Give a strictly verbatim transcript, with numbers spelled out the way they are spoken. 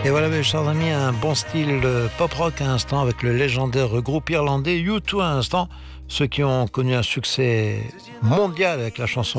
Et voilà, mes chers amis, un bon style pop-rock à l'instant avec le légendaire groupe irlandais U deux à l'instant, ceux qui ont connu un succès mondial avec la chanson